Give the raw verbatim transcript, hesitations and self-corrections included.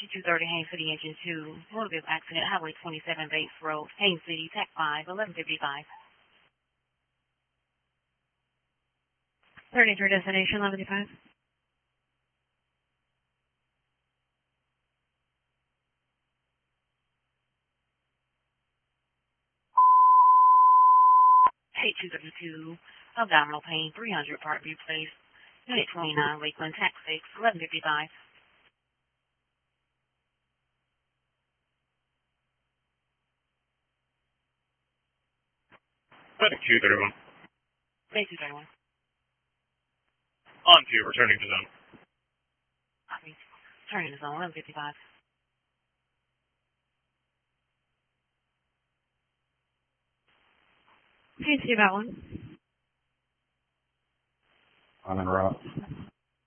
two thirty Haines City Engine two, motor vehicle accident, Highway twenty-seven Bates Road, Haines City, T A C five, eleven fifty-five. thirty-three destination, eleven fifty-five. eight two seven two, abdominal pain, three hundred Parkview Place, Unit twenty-nine, Lakeland, Tax six, eleven fifty-five. thirty-two thirty-one. thirty-two thirty-one. On to returning to zone. Copy. Turning to zone, eleven fifty-five. Can you see about one? I'm en route.